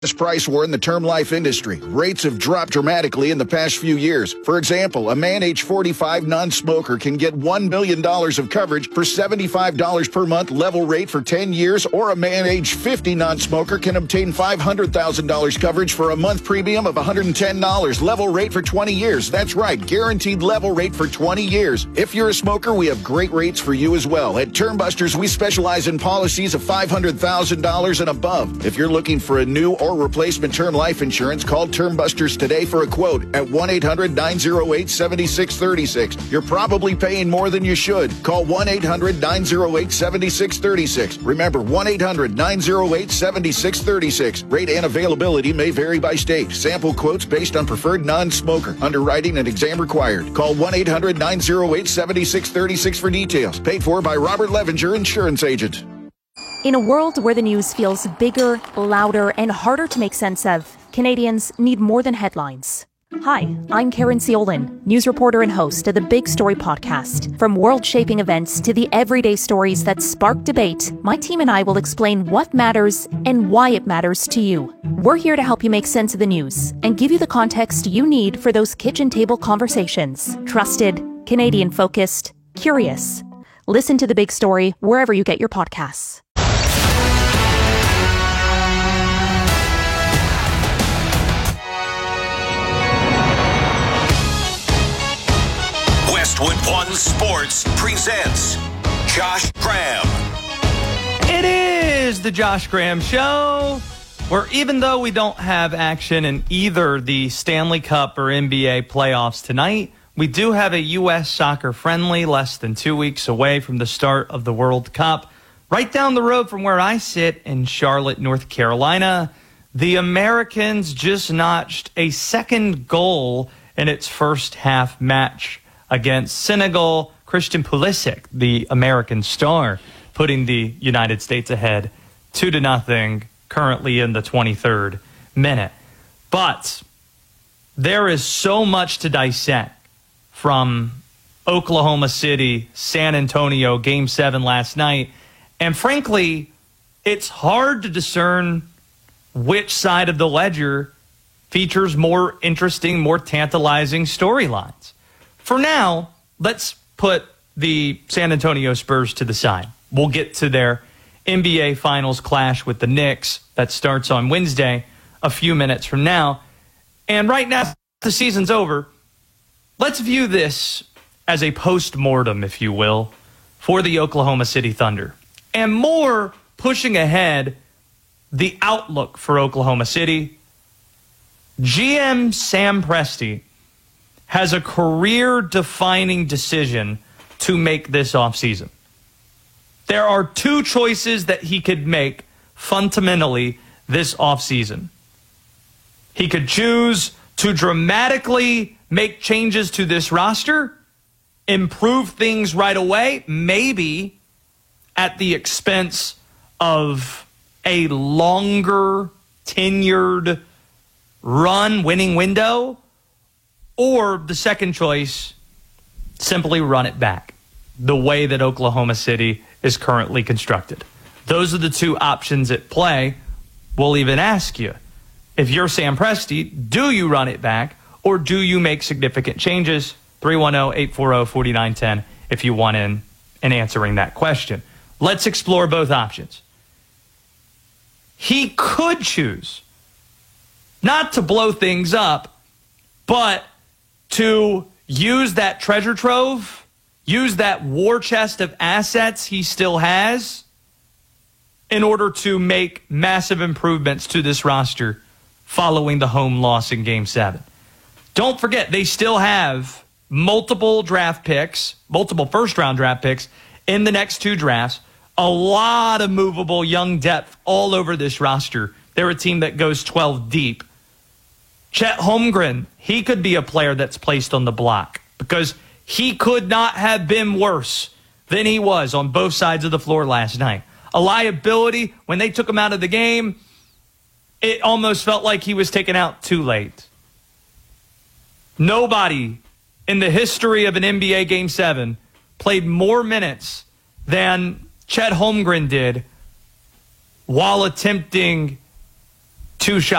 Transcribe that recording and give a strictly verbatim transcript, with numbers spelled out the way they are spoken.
Price war in the term life industry. Rates have dropped dramatically in the past few years. For example, a man age forty-five non-smoker can get one million dollars of coverage for seventy-five dollars per month level rate for ten years, or a man age fifty non-smoker can obtain five hundred thousand dollars coverage for a month premium of one hundred ten dollars level rate for twenty years. That's right, guaranteed level rate for twenty years. If you're a smoker, we have great rates for you as well. At Termbusters, we specialize in policies of five hundred thousand dollars and above. If you're looking for a new or replacement term life insurance, call Termbusters today for a quote at one eight hundred nine oh eight seven six three six. You're probably paying more than you should. Call one eight hundred nine oh eight seven six three six. Remember, one eight hundred nine oh eight seven six three six. Rate and availability may vary by state. Sample quotes based on preferred non-smoker. Underwriting and exam required. Call one eight hundred nine oh eight seven six three six for details. Paid for by Robert Levenger, insurance agent. In a world where the news feels bigger, louder, and harder to make sense of, Canadians need more than headlines. Hi, I'm Karen Ciolin, news reporter and host of the Big Story podcast. From world-shaping events to the everyday stories that spark debate, my team and I will explain what matters and why it matters to you. We're here to help you make sense of the news and give you the context you need for those kitchen table conversations. Trusted, Canadian-focused, curious. Listen to The Big Story wherever you get your podcasts. Westwood One Sports presents Josh Graham. It is the Josh Graham Show, where even though we don't have action in either the Stanley Cup or N B A playoffs tonight, we do have a U S soccer friendly less than two weeks away from the start of the World Cup. Right down the road from where I sit in Charlotte, North Carolina, the Americans just notched a second goal in its first half match against Senegal. Christian Pulisic, the American star, putting the United States ahead two to nothing, currently in the twenty-third minute. But there is so much to dissect from Oklahoma City, San Antonio, Game seven last night. And frankly, it's hard to discern which side of the ledger features more interesting, more tantalizing storylines. For now, let's put the San Antonio Spurs to the side. We'll get to their N B A Finals clash with the Knicks that starts on Wednesday, a few minutes from now. And right now, the season's over. Let's view this as a post-mortem, if you will, for the Oklahoma City Thunder. And more pushing ahead the outlook for Oklahoma City. G M Sam Presti has a career-defining decision to make this offseason. There are two choices that he could make fundamentally this offseason. He could choose to dramatically make changes to this roster, improve things right away, maybe at the expense of a longer tenured run winning window, or the second choice, simply run it back the way that Oklahoma City is currently constructed. Those are the two options at play. We'll even ask you, if you're Sam Presti, do you run it back or do you make significant changes? three one zero, eight four zero, four nine one zero if you want in in answering that question. Let's explore both options. He could choose not to blow things up, but to use that treasure trove, use that war chest of assets he still has in order to make massive improvements to this roster following the home loss in Game seven. Don't forget, they still have multiple draft picks, multiple first-round draft picks in the next two drafts, a lot of movable young depth all over this roster. They're a team that goes twelve deep. Chet Holmgren, he could be a player that's placed on the block because he could not have been worse than he was on both sides of the floor last night. A liability, when they took him out of the game, it almost felt like he was taken out too late. Nobody in the history of an N B A Game seven played more minutes than Chet Holmgren did while attempting two shots.